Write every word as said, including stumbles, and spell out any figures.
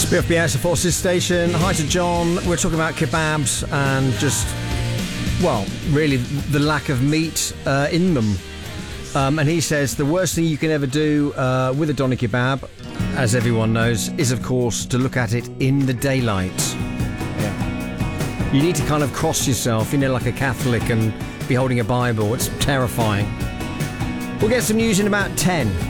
B F B S, the Forces Station. Hi to John. We're talking about kebabs and just, well, really the lack of meat uh, in them. Um, and he says the worst thing you can ever do uh, with a doner kebab, as everyone knows, is of course to look at it in the daylight. Yeah. You need to kind of cross yourself, you know, like a Catholic and be holding a Bible. It's terrifying. We'll get some news in about ten.